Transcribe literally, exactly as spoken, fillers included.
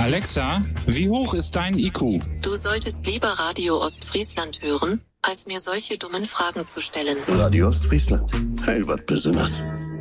Alexa, wie hoch ist dein I Q? Du solltest lieber Radio Ostfriesland hören, als mir solche dummen Fragen zu stellen. Radio Ostfriesland. Heil, wat besonders.